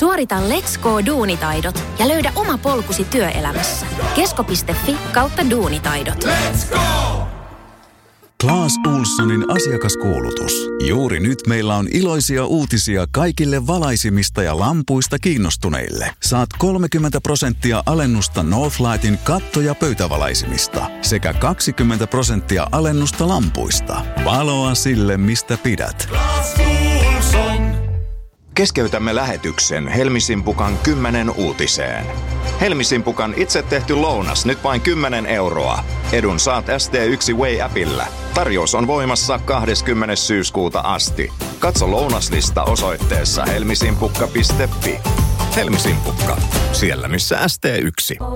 Suorita Let's Go Duunitaidot ja löydä oma polkusi työelämässä. Kesko.fi/duunitaidot. Let's go! Claes Ohlsonin asiakaskuulutus. Juuri nyt meillä on iloisia uutisia kaikille valaisimista ja lampuista kiinnostuneille. Saat 30% alennusta Northlightin katto- ja pöytävalaisimista sekä 20% alennusta lampuista. Valoa sille, mistä pidät. Claes Ohlson. Keskeytämme lähetyksen Helmisimpukan 10 uutiseen. Helmisimpukan itse tehty lounas nyt vain 10 €. Edun saat ST1 Way-appillä. Tarjous on voimassa 20. syyskuuta asti. Katso lounaslista osoitteessa helmisimpukka.fi. Helmisimpukka, siellä missä ST1.